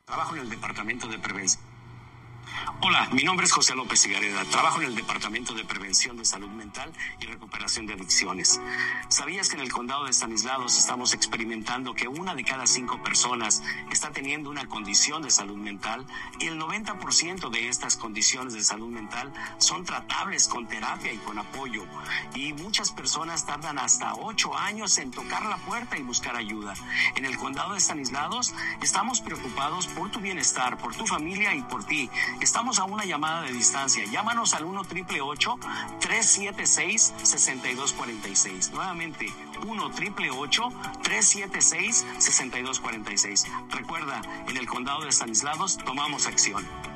Trabajo en el Departamento de Prevención. Hola, mi nombre es José López Higareda. Trabajo en el Departamento de Prevención de Salud Mental y Recuperación de Adicciones. ¿Sabías que en el condado de Stanislaus estamos experimentando que 1 de cada 5 personas está teniendo una condición de salud mental y el 90% de estas condiciones de salud mental son tratables con terapia y con apoyo? Y muchas personas tardan hasta 8 años en tocar la puerta y buscar ayuda. En el condado de Stanislaus estamos preocupados por tu bienestar, por tu familia y por ti. Estamos a una llamada de distancia. Llámanos al 1-888-376-6246. Nuevamente, 1-888-376-6246. Recuerda, en el condado de Stanislaus tomamos acción.